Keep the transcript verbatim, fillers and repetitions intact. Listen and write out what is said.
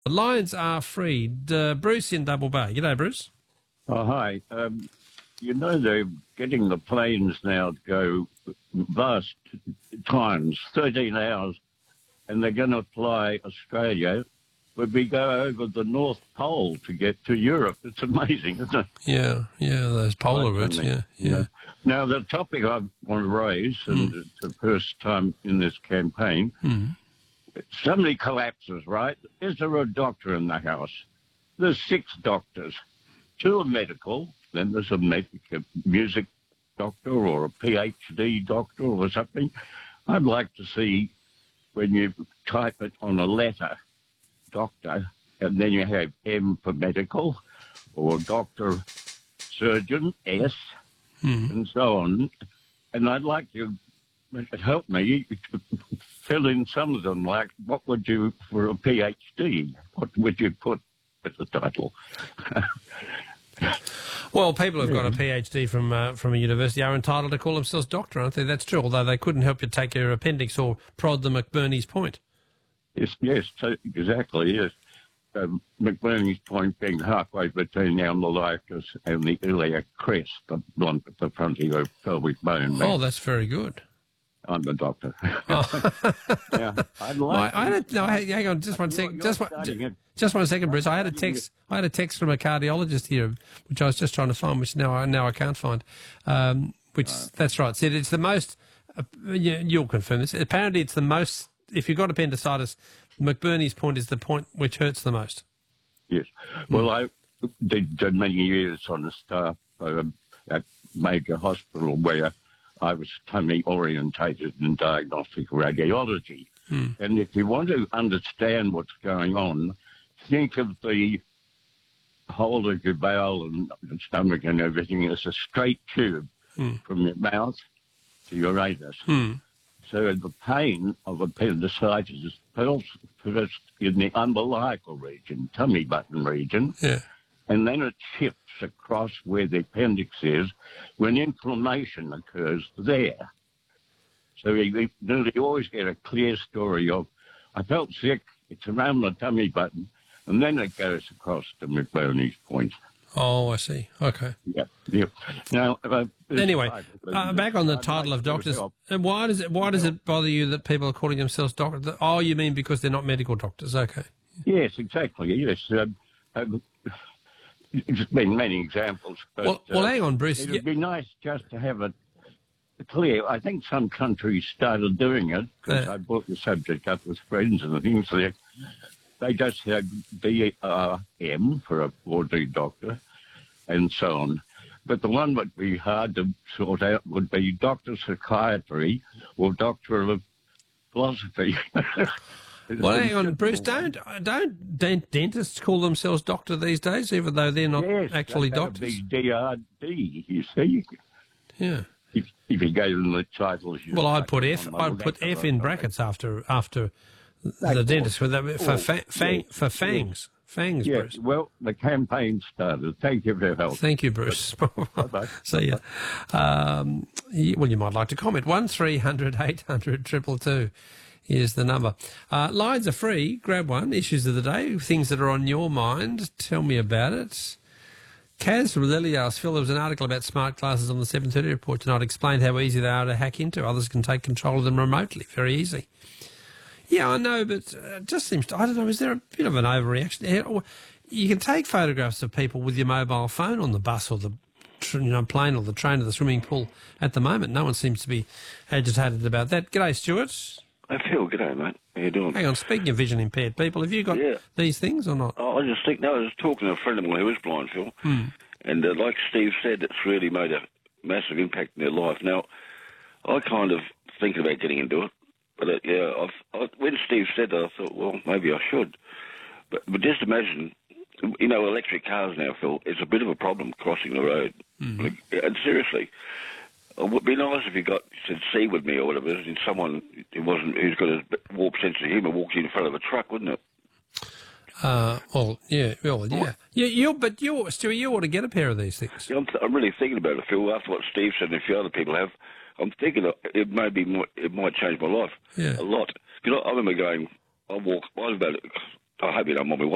The lines are free. Uh, Bruce in Double Bay. G'day, Bruce. Oh, hi. Um, you know, they're getting the planes now to go vast times, thirteen hours, and they're going to fly Australia, but we go over the North Pole to get to Europe. It's amazing, isn't it? Yeah, yeah, those polar routes, yeah, yeah. yeah. Now, the topic I want to raise, and mm. it's the first time in this campaign, mm. somebody collapses, right? Is there a doctor in the house? There's six doctors. Two are medical, then there's a medic, a music doctor or a PhD doctor or something. I'd like to see when you type it on a letter, doctor, and then you have M for medical, or doctor, surgeon, S, mm. and so on. And I'd like you to help me fill in some of them, like what would you, for a PhD, what would you put as the title? Well, people who've got a PhD from uh, from a university are entitled to call themselves doctor, aren't they? That's true, although they couldn't help you take your appendix or prod the McBurney's point. Yes, yes, exactly, yes. Um, McBurney's point being halfway between the umbilicus and the iliac crest, the blunt at the front of your pelvic bone. Oh, that's very good. I'm the doctor. Oh. yeah, I'd like. I, I had a, no, hang on, just one second. Just one, just one second, Bruce. I had a text. I had a text from a cardiologist here, which I was just trying to find, which now I now I can't find. Um, which uh, that's right. Said it's the most. Uh, you, you'll confirm this. Apparently, it's the most. If you've got appendicitis, McBurney's point is the point which hurts the most. Yes. Well, mm. I did, did many years on the staff uh, at major hospital where I was totally orientated in diagnostic radiology. Hmm. And if you want to understand what's going on, think of the whole of your bowel and stomach and everything as a straight tube hmm. from your mouth to your anus. Hmm. So the pain of appendicitis is felt first in the umbilical region, tummy button region, yeah. and then it shifts across where the appendix is when inflammation occurs there. So you nearly always get a clear story of, I felt sick, it's around the tummy button, and then it goes across to McBurney's point. Oh, I see. Okay. Yeah. yeah. Now, uh, anyway, uh, back on the title of doctors, why does it why does it bother you that people are calling themselves doctors? Oh, you mean because they're not medical doctors? Okay. Yes, exactly. Yes. Um, um, There's been many examples. But, well, well, uh, hang on, Bruce. It would be nice just to have it clear. I think some countries started doing it because uh, I brought the subject up with friends and things. They, they just had D R M for a four D doctor and so on. But the one that would be hard to sort out would be doctor psychiatry or doctor of philosophy. Well, hang on, Bruce. Don't don't dentists call themselves doctor these days, even though they're not yes, actually that doctors? Be D R D, you see. Yeah. If, if you gave them the titles. Well, I'd put F. I'd put F in brackets after after the dentist for the, for fa fang, for fangs. Fangs, yes, Bruce. Well, the campaign started. Thank you for your help. Thank you, Bruce. Bye-bye. See ya. Um, well, you might like to comment. One three hundred eight hundred triple two is the number. Uh, lines are free. Grab one. Issues of the day. Things that are on your mind. Tell me about it. Kaz from Lily asked, Phil, there was an article about smart glasses on the seven thirty report tonight. Explained how easy they are to hack into. Others can take control of them remotely. Very easy. Yeah, I know, but it just seems to, I don't know, is there a bit of an overreaction? You can take photographs of people with your mobile phone on the bus or the you know, plane or the train or the swimming pool at the moment. No one seems to be agitated about that. G'day, Stuart. Hey, Phil, g'day, mate. How you doing? Hang on, speaking of vision impaired people, have you got yeah. these things or not? Oh, I just think, no, I was talking to a friend of mine who is blind, Phil, hmm. and uh, like Steve said, it's really made a massive impact in their life. Now, I kind of thinking about getting into it, but uh, yeah, I've, I, when Steve said that, I thought, well, maybe I should. But, but just imagine, you know, electric cars now, Phil, it's a bit of a problem crossing the road. Mm-hmm. Like, and seriously, it would be nice if you got said "see" with me or whatever, and someone who wasn't who's got a warped sense of humour walks in front of a truck, wouldn't it? Uh, well, yeah, well, yeah, yeah. You, but you, Stewie, you ought to get a pair of these things. Yeah, I'm, th I'm really thinking about it, Phil. After what Steve said and a few other people have, I'm thinking it may be more, it might change my life yeah. a lot. You know, I remember going, I walk, I was about, I hope you don't mind me.